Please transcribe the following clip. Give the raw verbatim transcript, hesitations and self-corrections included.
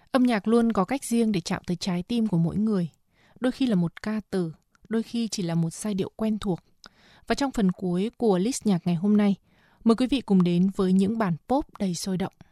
Âm nhạc luôn có cách riêng để chạm tới trái tim của mỗi người. Đôi khi là một ca từ, đôi khi chỉ là một giai điệu quen thuộc. Và trong phần cuối của list nhạc ngày hôm nay, mời quý vị cùng đến với những bản pop đầy sôi động.